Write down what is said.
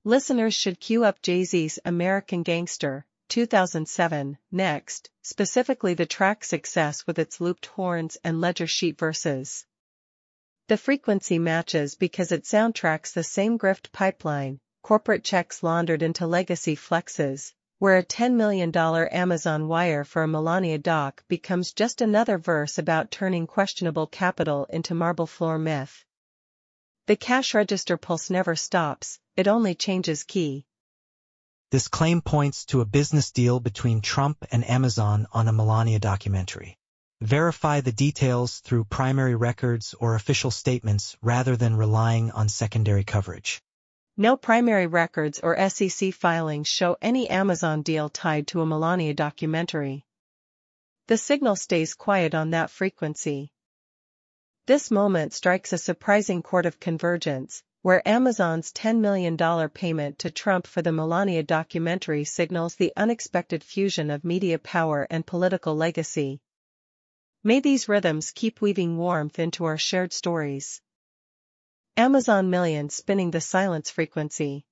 Listeners should cue up Jay-Z's American Gangster, 2007, next, specifically the track's success with its looped horns and ledger sheet verses. The frequency matches because it soundtracks the same grift pipeline, corporate checks laundered into legacy flexes, where a $10 million Amazon wire for a Melania doc becomes just another verse about turning questionable capital into marble floor myth. The cash register pulse never stops, it only changes key. This claim points to a business deal between Trump and Amazon on a Melania documentary. Verify the details through primary records or official statements rather than relying on secondary coverage. No primary records or SEC filings show any Amazon deal tied to a Melania documentary. The signal stays quiet on that frequency. This moment strikes a surprising chord of convergence, where Amazon's $10 million payment to Trump for the Melania documentary signals the unexpected fusion of media power and political legacy. May these rhythms keep weaving warmth into our shared stories. Amazon millions spinning the silence frequency.